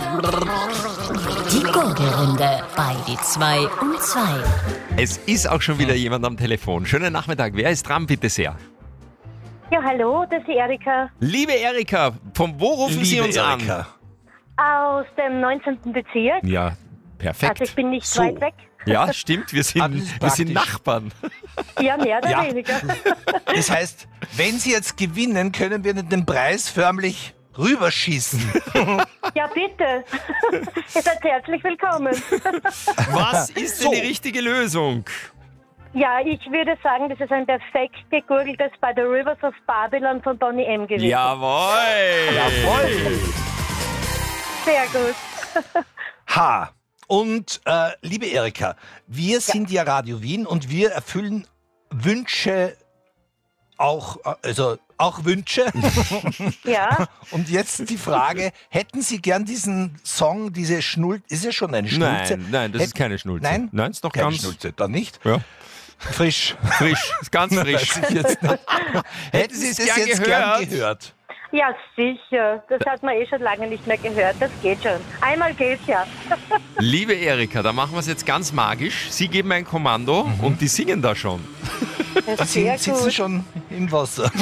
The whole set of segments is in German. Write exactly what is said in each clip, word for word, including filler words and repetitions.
Die Gurgelrunde bei die zwei um zwei. Es ist auch schon wieder jemand am Telefon. Schönen Nachmittag. Wer ist dran, bitte sehr? Ja, hallo, das ist die Erika Liebe Erika, von wo rufen Liebe Sie uns Erika. aus dem neunzehnten Bezirk. an? Ja, perfekt. Also ich bin nicht So. weit weg. Ja, stimmt, wir sind, Ah, das ist wir sind praktisch. Nachbarn. Ja, mehr oder Ja. weniger. Das heißt, wenn Sie jetzt gewinnen, können wir den Preis förmlich rüberschießen. Ja, bitte. Ihr seid herzlich willkommen. Was ist denn So. die richtige Lösung? Ja, ich würde sagen, das ist ein perfekt gegurgeltes By the Rivers of Babylon von Bonnie M. gewesen. Jawohl! Jawohl. Sehr gut. Ha. Und äh, liebe Erika, wir sind ja Radio Wien und wir erfüllen Wünsche auch, äh, also auch Wünsche. Ja, Und jetzt die Frage, hätten Sie gern diesen Song, diese Schnulze, ist ja schon eine Schnulze? Nein, nein, das ist keine Schnulze. Nein? Nein, ist noch Keine ganz Schnulze, dann nicht? Ja, Frisch. frisch, ist ganz frisch. Weiß ich jetzt nicht. Hätten Sie es es gern jetzt gehört? gern gehört? ja, sicher. Das hat man eh schon lange nicht mehr gehört. Das geht schon. Einmal geht's ja. Liebe Erika, da machen wir es jetzt ganz magisch. Sie geben ein Kommando und die singen da schon. Da Sehr sind, sitzen gut. schon im Wasser.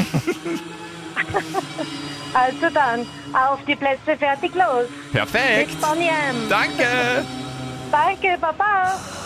Also dann, auf die Plätze, fertig, los. Perfekt. Mit Bonnie M. Danke. Danke, Baba.